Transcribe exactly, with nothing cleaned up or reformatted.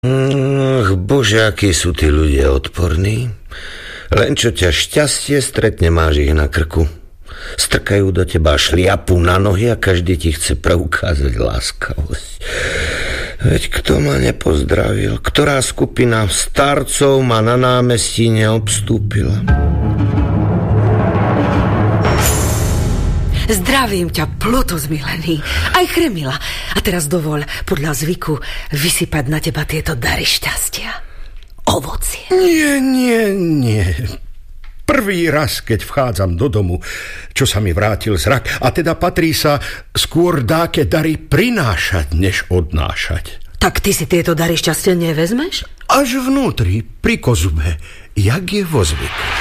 Ach, bože, akí sú tí ľudia odporní. Len čo ťa šťastie stretne, máš ich na krku. Strkajú do teba šliapu na nohy a každý ti chce preukázať láskavosť. Veď kto ma nepozdravil? Ktorá skupina starcov ma na námestí neobstúpila? Zdravím ťa, Pluto zmilený, aj Chremila. A teraz dovol podľa zvyku vysypať na teba tieto dary šťastia. Ovocie. Nie, nie, nie. Prvý raz, keď vchádzam do domu, čo sa mi vrátil zrak, a teda patrí sa skôr dáke dary prinášať, než odnášať. Tak ty si tieto dary šťastia nevezmeš? Až vnútri, pri kozube, jak je vo zvyku.